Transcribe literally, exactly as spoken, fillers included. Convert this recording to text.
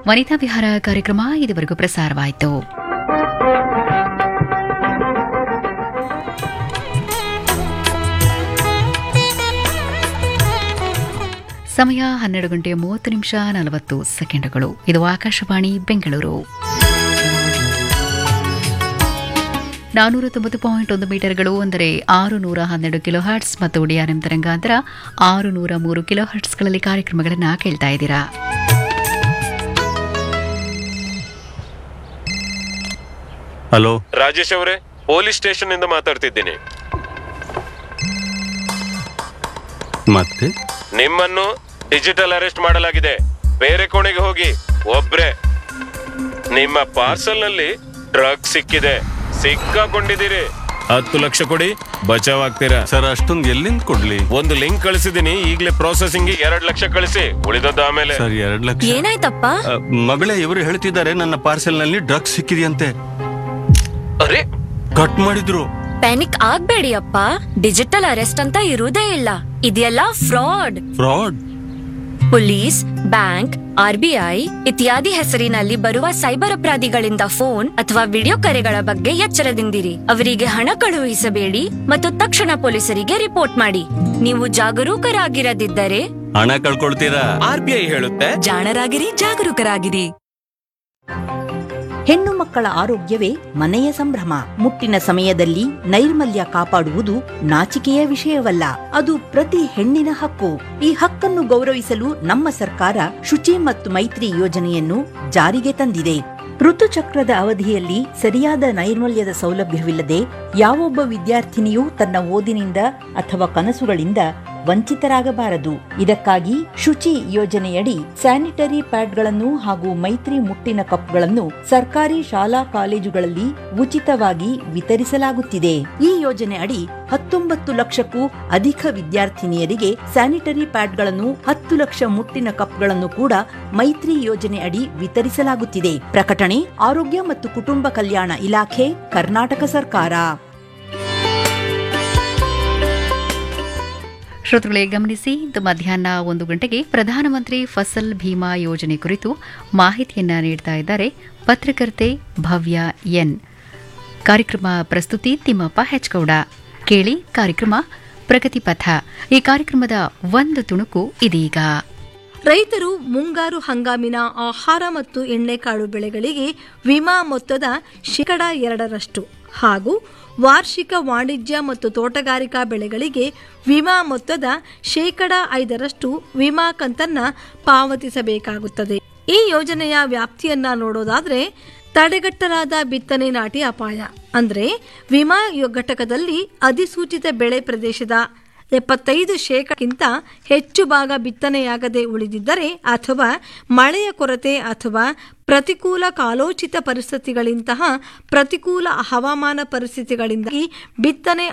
ವನಿತಾ ವಿಹಾರ ಕಾರ್ಯಕ್ರಮ ಇದುವರೆಗೂ ಪ್ರಸಾರವಾಯಿತು. ಸಮಯ ಹನ್ನೆರಡು ಗಂಟೆ ಮೂವತ್ತು ನಿಮಿಷ ನಲವತ್ತು ಸೆಕೆಂಡುಗಳು. ಇದು ಆಕಾಶವಾಣಿ ಬೆಂಗಳೂರು. ನಾನೂರ ತೊಂಬತ್ತು ಪಾಯಿಂಟ್ ಒಂದು ಮೀಟರ್ಗಳು ಅಂದರೆ ಆರು ನೂರ ಹನ್ನೆರಡು ಕಿಲೋ ಹರ್ಟ್ಸ್ ಮತ್ತು ಡಿಆರ್ಎಂ ತರಂಗಾಂತರ ಆರು ನೂರ ಮೂರು ಕಿಲೋ ಹರ್ಟ್ಸ್ಗಳಲ್ಲಿ ಕಾರ್ಯಕ್ರಮಗಳನ್ನು ಕೇಳ್ತಾ ಇದ್ದೀರಾ. ಹಲೋ ರಾಜೇಶ್ ಅವರೇ, ಪೊಲೀಸ್ ಸ್ಟೇಷನ್ ಇಂದ ಮಾತಾಡ್ತಿದ್ದೀನಿ. ಮತ್ತೆ ನಿಮ್ಮನ್ನು ಡಿಜಿಟಲ್ ಅರೆಸ್ಟ್ ಮಾಡಲಾಗಿದೆ. ಬೇರೆ ಕೋಣೆಗೆ ಹೋಗಿ. ಒಬ್ರೆ. ನಿಮ್ಮ ಪಾರ್ಸಲ್ ನಲ್ಲಿ ಡ್ರಗ್ ಸಿಕ್ಕಿದೆ. ಸಿಕ್ಕಾಕೊಂಡಿದ್ದೀರಿ. ಹತ್ತು ಲಕ್ಷ ಕೊಡಿ, ಬಚಾವ್ ಆಗ್ತೀರಾ. ಸರ್, ಅಷ್ಟೊಂದು ಎಲ್ಲಿಂದ ಕೊಡ್ಲಿ? ಒಂದು ಲಿಂಕ್ ಕಳಿಸಿದೀನಿ, ಈಗಲೇ ಪ್ರೊಸೆಸಿಂಗ್ ಎರಡ್ ಲಕ್ಷ ಕಳಿಸಿ, ಉಳಿದದ್ದು ಆಮೇಲೆ. ಸರ್, ಎರಡ್ ಲಕ್ಷ ಏನಾಯ್ತಪ್ಪ? ಅ, ಮಗಳೇ, ಇವರು ಹೇಳ್ತಿದ್ದಾರೆ ನನ್ನ ಪಾರ್ಸೆಲ್ ನಲ್ಲಿ ಡ್ರಗ್ಸ್ ಸಿಕ್ಕಿದೆಯಂತೆ. ಅರೆ, ಕಟ್ ಮಾಡಿದ್ರು. ಪ್ಯಾನಿಕ್ ಆಗ್ಬೇಡಿ ಅಪ್ಪ. ಡಿಜಿಟಲ್ ಅರೆಸ್ಟ್ ಅಂತ ಇರುವುದೇ ಇಲ್ಲ. ಇದೆಲ್ಲ fraud. Fraud? Police, bank, RBI ಇತ್ಯಾದಿ ಹೆಸರಿನಲ್ಲಿ ಬರುವ ಸೈಬರ್ ಅಪರಾಧಿಗಳಿಂದ ಫೋನ್ ಅಥವಾ ವಿಡಿಯೋ ಕರೆಗಳ ಬಗ್ಗೆ ಎಚ್ಚರದಿಂದಿರಿ. ಅವರಿಗೆ ಹಣ ಕಳುಹಿಸಬೇಡಿ ಮತ್ತು ತಕ್ಷಣ ಪೊಲೀಸರಿಗೆ ರಿಪೋರ್ಟ್ ಮಾಡಿ. ನೀವು ಜಾಗರೂಕರಾಗಿರದಿದ್ದರೆ ಹಣ ಕಳ್ಕೊಳ್ತೀರಾ? ಆರ್ಬಿಐ ಹೇಳುತ್ತೆ, ಜಾಣರಾಗಿರಿ, ಜಾಗರೂಕರಾಗಿರಿ. ಹೆಣ್ಣು ಮಕ್ಕಳ ಆರೋಗ್ಯವೇ ಮನೆಯ ಸಂಭ್ರಮ. ಮುಟ್ಟಿನ ಸಮಯದಲ್ಲಿ ನೈರ್ಮಲ್ಯ ಕಾಪಾಡುವುದು ನಾಚಿಕೆಯ ವಿಷಯವಲ್ಲ, ಅದು ಪ್ರತಿ ಹೆಣ್ಣಿನ ಹಕ್ಕು. ಈ ಹಕ್ಕನ್ನು ಗೌರವಿಸಲು ನಮ್ಮ ಸರ್ಕಾರ ಶುಚಿ ಮತ್ತು ಮೈತ್ರಿ ಯೋಜನೆಯನ್ನು ಜಾರಿಗೆ ತಂದಿದೆ. ಋತುಚಕ್ರದ ಅವಧಿಯಲ್ಲಿ ಸರಿಯಾದ ನೈರ್ಮಲ್ಯದ ಸೌಲಭ್ಯವಿಲ್ಲದೆ ಯಾವೊಬ್ಬ ವಿದ್ಯಾರ್ಥಿನಿಯೂ ತನ್ನ ಓದಿನಿಂದ ಅಥವಾ ಕನಸುಗಳಿಂದ ವಂಚಿತರಾಗಬಾರದು. ಇದಕ್ಕಾಗಿ ಶುಚಿ ಯೋಜನೆಯಡಿ ಸ್ಯಾನಿಟರಿ ಪ್ಯಾಡ್ಗಳನ್ನು ಹಾಗೂ ಮೈತ್ರಿ ಮುಟ್ಟಿನ ಕಪ್ಗಳನ್ನು ಸರ್ಕಾರಿ ಶಾಲಾ ಕಾಲೇಜುಗಳಲ್ಲಿ ಉಚಿತವಾಗಿ ವಿತರಿಸಲಾಗುತ್ತಿದೆ. ಈ ಯೋಜನೆ ಅಡಿ ಹತ್ತೊಂಬತ್ತು ಲಕ್ಷಕ್ಕೂ ಅಧಿಕ ವಿದ್ಯಾರ್ಥಿನಿಯರಿಗೆ ಸ್ಯಾನಿಟರಿ ಪ್ಯಾಡ್ಗಳನ್ನು, ಹತ್ತು ಲಕ್ಷ ಮುಟ್ಟಿನ ಕಪ್ಗಳನ್ನು ಕೂಡ ಮೈತ್ರಿ ಯೋಜನೆ ಅಡಿ ವಿತರಿಸಲಾಗುತ್ತಿದೆ. ಪ್ರಕಟಣೆ ಆರೋಗ್ಯ ಮತ್ತು ಕುಟುಂಬ ಕಲ್ಯಾಣ ಇಲಾಖೆ, ಕರ್ನಾಟಕ ಸರ್ಕಾರ. ಶ್ರೋತೃಗಳೇ ಗಮನಿಸಿ, ಇಂದು ಮಧ್ಯಾಹ್ನ ಒಂದು ಗಂಟೆಗೆ ಪ್ರಧಾನಮಂತ್ರಿ ಫಸಲ್ ಭೀಮಾ ಯೋಜನೆ ಕುರಿತು ಮಾಹಿತಿಯನ್ನ ನೀಡ್ತಾ ಇದ್ದಾರೆ ಪತ್ರಕರ್ತೆ ಭವ್ಯ ಎನ್. ಕಾರ್ಯಕ್ರಮ ಪ್ರಸ್ತುತಿ ತಿಮ್ಮಪ್ಪ ಹೆಚ್ಗೌಡ. ಕೇಳಿ ಕಾರ್ಯಕ್ರಮ ಪ್ರಗತಿ ಪಥ. ಈ ಕಾರ್ಯಕ್ರಮದ ಒಂದು ತುಣುಕು ಇದೀಗ. ರೈತರು ಮುಂಗಾರು ಹಂಗಾಮಿನ ಆಹಾರ ಮತ್ತು ಎಣ್ಣೆಕಾಳು ಬೆಳೆಗಳಿಗೆ ವಿಮಾ ಮೊತ್ತದ ಶೇಕಡ ಎರಡರಷ್ಟು ಹಾಗೂ ವಾರ್ಷಿಕ ವಾಣಿಜ್ಯ ಮತ್ತು ತೋಟಗಾರಿಕಾ ಬೆಳೆಗಳಿಗೆ ವಿಮಾ ಮೊತ್ತದ ಶೇಕಡ ಐದರಷ್ಟು ವಿಮಾ ಕಂತನ್ನ ಪಾವತಿಸಬೇಕಾಗುತ್ತದೆ. ಈ ಯೋಜನೆಯ ವ್ಯಾಪ್ತಿಯನ್ನ ನೋಡೋದಾದ್ರೆ ತಡೆಗಟ್ಟಲಾದ ಬಿತ್ತನೆ ನಾಟಿ ಅಪಾಯ ಅಂದ್ರೆ ವಿಮಾ ಘಟಕದಲ್ಲಿ ಅಧಿಸೂಚಿತ ಬೆಳೆ ಪ್ರದೇಶದ ಎಪ್ಪತ್ತೈದು ಶೇಕಡಕ್ಕಿಂತ ಹೆಚ್ಚು ಭಾಗ ಬಿತ್ತನೆಯಾಗದೆ ಉಳಿದಿದ್ದರೆ ಅಥವಾ ಮಳೆಯ ಕೊರತೆ ಅಥವಾ ಪ್ರತಿಕೂಲ ಕಾಲೋಚಿತ ಪರಿಸ್ಥಿತಿಗಳಿಂತಹ ಪ್ರತಿಕೂಲ ಹವಾಮಾನ ಪರಿಸ್ಥಿತಿಗಳಿಂದಾಗಿ ಬಿತ್ತನೆ